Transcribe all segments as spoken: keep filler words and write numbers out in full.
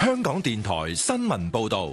香港電台新聞報道。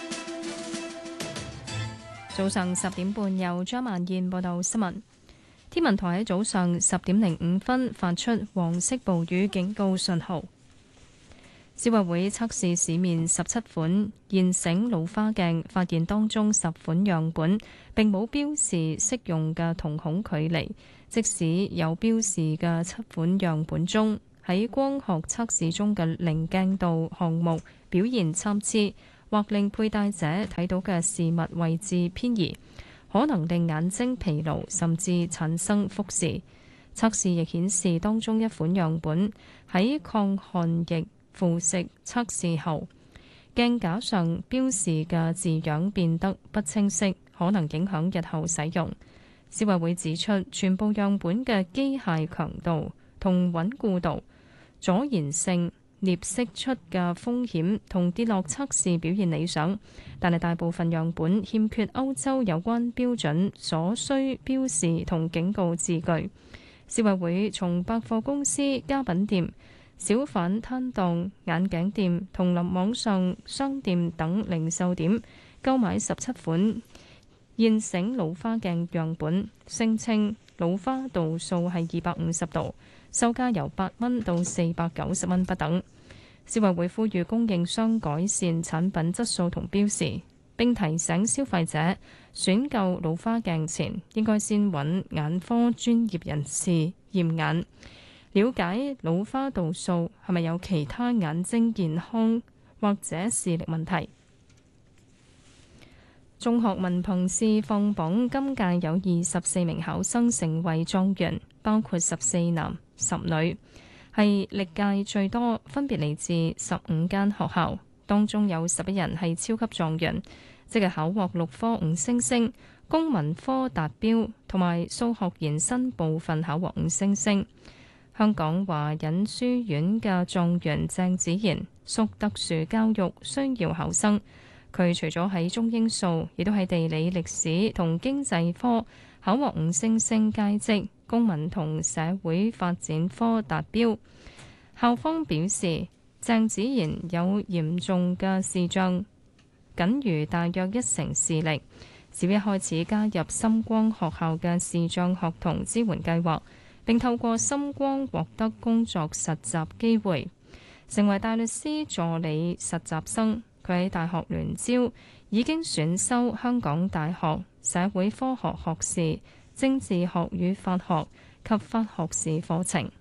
早上十點半，由張曼燕報道新聞。天文台喺早上十點零五分發出黃色暴雨警告信號。消委會測試市面十七款現成老花鏡，發現當中十款樣本並冇標示適用嘅瞳孔距離。即使有標示嘅七款樣本中，喺光學測試中嘅零鏡度項目表現參差，或令佩戴者睇到嘅事物位置偏移，可能令眼睛疲勞，甚至產生複視。測試亦顯示當中一款樣本喺抗汗液腐蝕測試後，鏡架上標示嘅字樣變得不清晰，可能影響日後使用。消委會指出，全部樣本嘅機械強度同穩固度、阻燃性、鎳釋出嘅風險同跌落測試表現理想，但係大部分樣本欠缺歐洲有關標準所需標示同警告字句。消委會從百貨公司、家品店、小販攤檔、眼鏡店同網上商店等零售點購買十七款現成老花鏡樣本，聲稱老花度數係二百五十度，售價由八蚊到四百九十蚊不等。消委會呼籲供應商改善產品質素同標示，並提醒消費者選購老花鏡前應該先揾眼科專業人士驗眼，了解老花度數係咪有其他眼睛健康或者視力問題。中學文憑試放榜，今屆有二十四名考生成為狀元，包括十四男十女，係歷屆最多，分別嚟自十五間學校，當中有十一人係超級狀元，即係考獲六科五星星，公民科達標同埋數學延伸部分考獲五星星。香港華仁書院嘅狀元鄭子賢屬特殊教育需要考生，佢除咗喺中英數，亦都喺地理、歷史同經濟科考獲五星星佳績，公民同社會發展科達標。校方表示，鄭子賢有嚴重嘅視障，僅餘大約一成視力，自一開始加入深光學校嘅視障學童支援計劃，並透過深光獲得工作實習機會，成為大律師助理實習生。佢喺大學聯招已經選修香港大學社會科學學士、政治學與法學及法學士課程。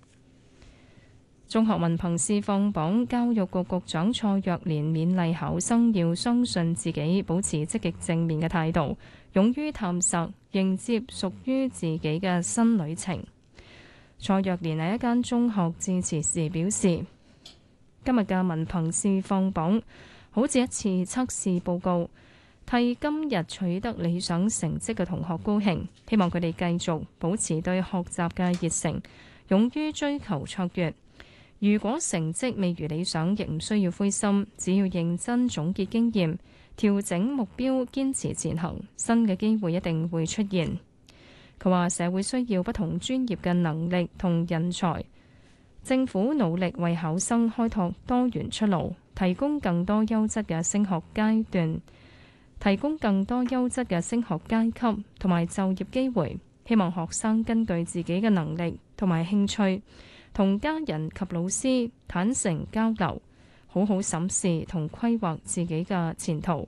中學文憑試放榜，教育局局長蔡若蓮勉勵考生要相信自己，保持積極正面嘅態度，勇於探索，迎接屬於自己嘅新旅程。蔡若蓮喺一間中學致辭時表示，今日嘅文憑試放榜好似一次測試報告，替今日取得理想成績嘅同學高興，希望佢哋繼續保持對學習嘅熱誠，勇於追求卓越。如果成績未如理想，亦唔需要灰心，只要認真總結經驗，調整目標，堅持前行，新嘅機會一定會出現。佢話社會需要不同專業嘅能力同人才，政府努力為考生開拓多元出路，提供更多優質嘅升學階段，提供更多優質嘅升學階級同埋就業機會。希望學生根據自己嘅能力同埋興趣，同家人及老師坦誠交流，好好審視同規劃自己嘅前途。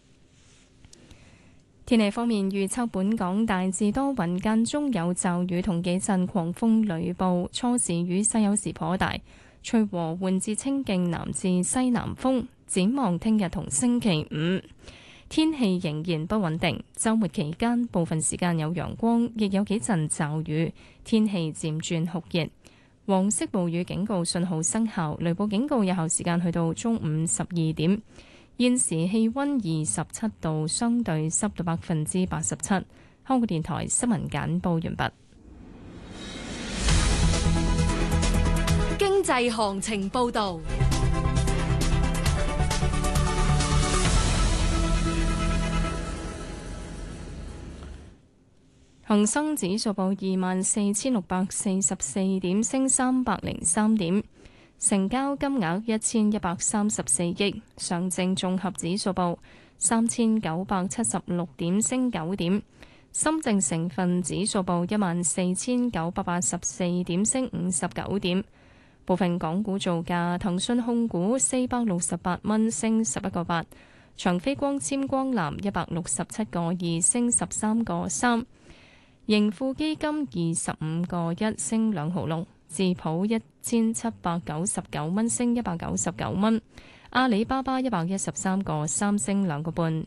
天氣方面預測，本港大致多雲，間中有驟雨同幾陣狂風雷暴，初時雨勢有時頗大，吹和緩至清勁南至西南風。展望聽日同星期五，天氣仍然不穩定，週末期間部分時間有陽光，亦有幾陣驟雨，天氣漸轉酷熱。黃色暴雨警告信號生效，雷暴警告有效時間去到中午十二點。現時氣溫二十七度，相對濕度百分之八十七。香港電台新聞簡報完畢。 經濟行情報道。 恒生指數報二萬四千六百四十四點，升三百零三點。 成交金額一千一百三十四億。上證綜合指數報三千九百七十六點，升九點。深證成分指數報一萬四千九百八十四點，升五十九點。部分港股造價：騰訊控股四百六十八蚊，升十一個八；長飛光纖光纜一百六十七個二，升十三個三；盈富基金二十五個一，升兩毫六；智普一千七百九十九蚊，升一百九十九蚊；阿里巴巴一百一十三個三，升兩個半；